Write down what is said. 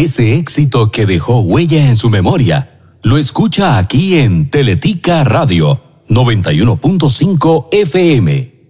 Ese éxito que dejó huella en su memoria lo escucha aquí en Teletica Radio 91.5 FM.